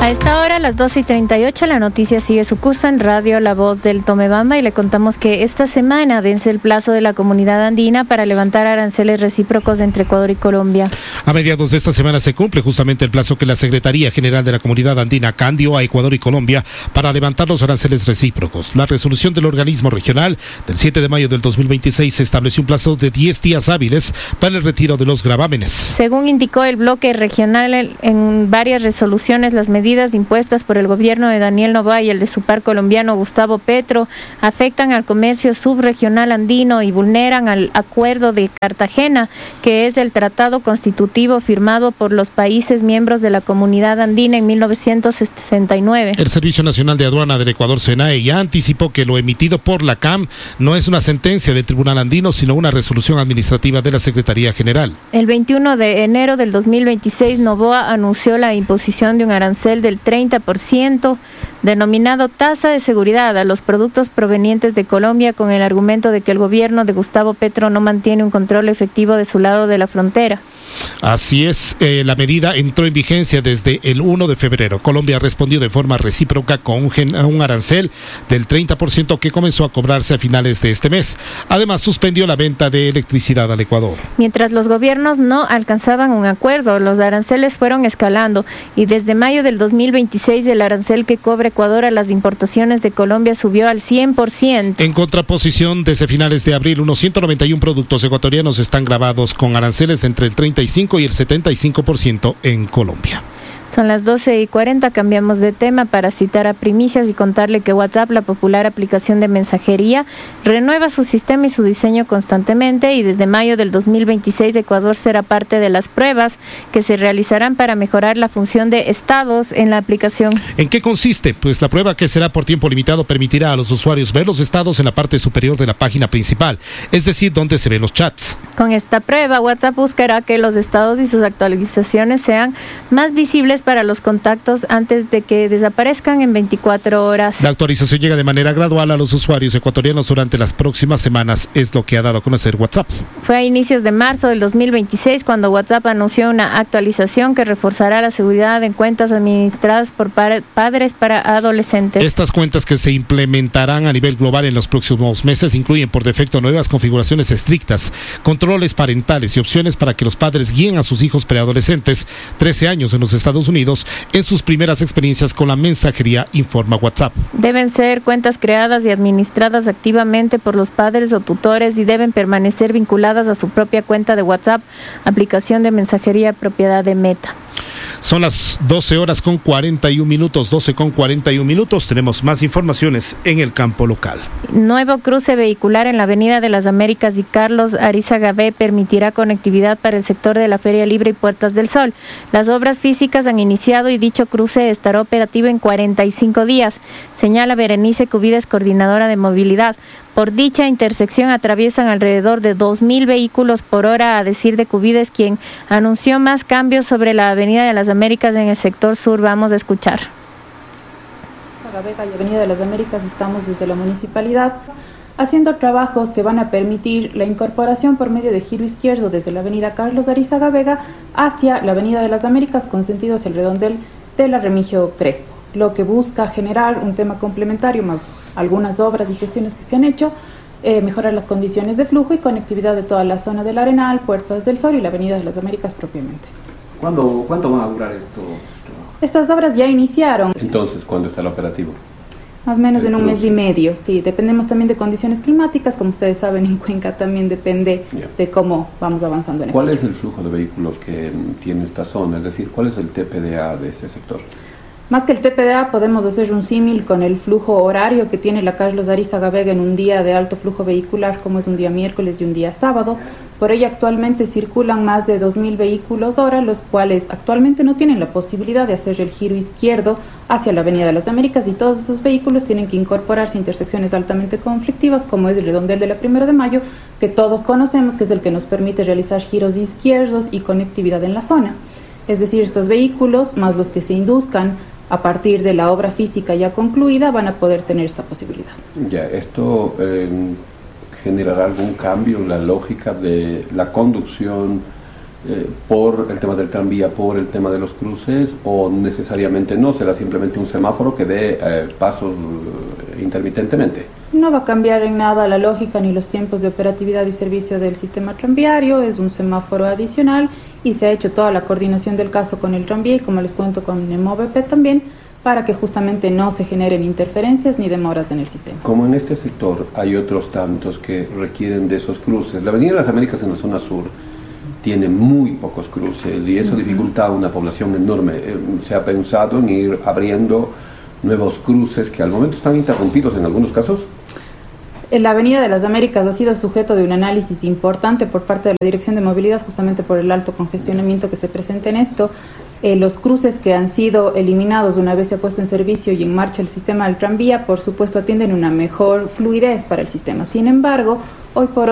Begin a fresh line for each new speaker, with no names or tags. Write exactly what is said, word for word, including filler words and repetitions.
A esta hora, a las doce y treinta y ocho, la noticia sigue su curso en Radio La Voz del Tomebamba y le contamos que esta semana vence el plazo de la Comunidad Andina para levantar aranceles recíprocos entre Ecuador y Colombia.
A mediados de esta semana se cumple justamente el plazo que la Secretaría General de la Comunidad Andina C A N dio a Ecuador y Colombia para levantar los aranceles recíprocos. La resolución del organismo regional del siete de mayo del dos mil veintiséis estableció un plazo de diez días hábiles para el retiro de los gravámenes.
Según indicó el bloque regional en varias resoluciones, las medidas impuestas por el gobierno de Daniel Noboa y el de su par colombiano Gustavo Petro afectan al comercio subregional andino y vulneran al Acuerdo de Cartagena, que es el tratado constitutivo firmado por los países miembros de la Comunidad Andina en mil novecientos sesenta y nueve.
El Servicio Nacional de Aduana del Ecuador, SENAE, ya anticipó que lo emitido por la C A M no es una sentencia del Tribunal Andino, sino una resolución administrativa de la Secretaría General.
El veintiuno de enero del dos mil veintiséis, Noboa anunció la imposición de un arancel del treinta por ciento, denominado tasa de seguridad, a los productos provenientes de Colombia, con el argumento de que el gobierno de Gustavo Petro no mantiene un control efectivo de su lado de la frontera.
Así es, eh, la medida entró en vigencia desde el primero de febrero. Colombia respondió de forma recíproca con un, gen, un arancel del treinta por ciento que comenzó a cobrarse a finales de este mes. Además, suspendió la venta de electricidad al Ecuador.
Mientras los gobiernos no alcanzaban un acuerdo, los aranceles fueron escalando y desde mayo del dos mil veintiséis el arancel que cobra Ecuador a las importaciones de Colombia subió al cien por ciento.
En contraposición, desde finales de abril, unos ciento noventa y uno productos ecuatorianos están gravados con aranceles entre el treinta y cinco y el setenta y cinco por ciento en Colombia.
Son las doce y cuarenta, cambiamos de tema para citar a Primicias y contarle que WhatsApp, la popular aplicación de mensajería, renueva su sistema y su diseño constantemente, y desde mayo del dos mil veintiséis Ecuador será parte de las pruebas que se realizarán para mejorar la función de estados en la aplicación.
¿En qué consiste? Pues la prueba, que será por tiempo limitado, permitirá a los usuarios ver los estados en la parte superior de la página principal, es decir, donde se ven los chats.
Con esta prueba, WhatsApp buscará que los estados y sus actualizaciones sean más visibles para los contactos antes de que desaparezcan en veinticuatro horas.
La actualización llega de manera gradual a los usuarios ecuatorianos durante las próximas semanas, es lo que ha dado a conocer WhatsApp.
Fue a inicios de marzo del dos mil veintiséis cuando WhatsApp anunció una actualización que reforzará la seguridad en cuentas administradas por padres para adolescentes.
Estas cuentas, que se implementarán a nivel global en los próximos meses, incluyen por defecto nuevas configuraciones estrictas, controles parentales y opciones para que los padres guíen a sus hijos preadolescentes, trece años en los Estados Unidos, en sus primeras experiencias con la mensajería, informa WhatsApp.
Deben ser cuentas creadas y administradas activamente por los padres o tutores y deben permanecer vinculadas a su propia cuenta de WhatsApp, aplicación de mensajería propiedad de Meta.
Son las doce horas con cuarenta y un minutos, doce con cuarenta y un minutos. Tenemos más informaciones en el campo local.
Nuevo cruce vehicular en la Avenida de las Américas y Carlos Arizagabé permitirá conectividad para el sector de la Feria Libre y Puertas del Sol. Las obras físicas han iniciado y dicho cruce estará operativo en cuarenta y cinco días, señala Berenice Cubides, coordinadora de movilidad. Por dicha intersección atraviesan alrededor de dos mil vehículos por hora, a decir de Cubides, quien anunció más cambios sobre la Avenida de las Américas en el sector sur. Vamos a escuchar.
Vega y Avenida de las Américas estamos desde la municipalidad haciendo trabajos que van a permitir la incorporación por medio de giro izquierdo desde la Avenida Carlos Arizaga Vega hacia la Avenida de las Américas con sentido hacia el redondel de la Remigio Crespo, lo que busca generar un tema complementario más algunas obras y gestiones que se han hecho, eh, mejorar las condiciones de flujo y conectividad de toda la zona del Arenal, Puertas del Sol y la Avenida de las Américas propiamente.
¿Cuándo, ¿Cuánto van a durar esto?
Estas obras ya iniciaron.
Entonces, ¿cuándo está el operativo?
Más o menos en un mes y medio, sí. Dependemos también de condiciones climáticas, como ustedes saben, en Cuenca también depende yeah. de cómo vamos avanzando en el
¿Cuál es el flujo de vehículos que tiene esta zona? Es decir, ¿cuál es el T P D A de este sector?
Más que el T P D A, podemos hacer un símil con el flujo horario que tiene la Carlos Arizaga Vega en un día de alto flujo vehicular, como es un día miércoles y un día sábado. Por ella actualmente circulan más de dos mil vehículos hora, los cuales actualmente no tienen la posibilidad de hacer el giro izquierdo hacia la Avenida de las Américas, y todos esos vehículos tienen que incorporarse a intersecciones altamente conflictivas, como es el redondel de la Primero de Mayo, que todos conocemos, que es el que nos permite realizar giros izquierdos y conectividad en la zona. Es decir, estos vehículos, más los que se induzcan a partir de la obra física ya concluida, van a poder tener esta posibilidad.
Ya, esto eh, generará algún cambio en la lógica de la conducción eh, por el tema del tranvía, por el tema de los cruces, o necesariamente no, será simplemente un semáforo que dé eh, pasos eh, intermitentemente?
No va a cambiar en nada la lógica ni los tiempos de operatividad y servicio del sistema tranviario, es un semáforo adicional y se ha hecho toda la coordinación del caso con el tranvía y, como les cuento, con el MOVEP también, para que justamente no se generen interferencias ni demoras en el sistema.
Como en este sector hay otros tantos que requieren de esos cruces, la Avenida de las Américas en la zona sur tiene muy pocos cruces y eso uh-huh. dificulta a una población enorme. Eh, se ha pensado en ir abriendo nuevos cruces que al momento están interrumpidos en algunos casos.
La Avenida de las Américas ha sido sujeto de un análisis importante por parte de la Dirección de Movilidad, justamente por el alto congestionamiento que se presenta en esto. Eh, los cruces que han sido eliminados una vez se ha puesto en servicio y en marcha el sistema del tranvía, por supuesto, atienden una mejor fluidez para el sistema. Sin embargo, hoy por hoy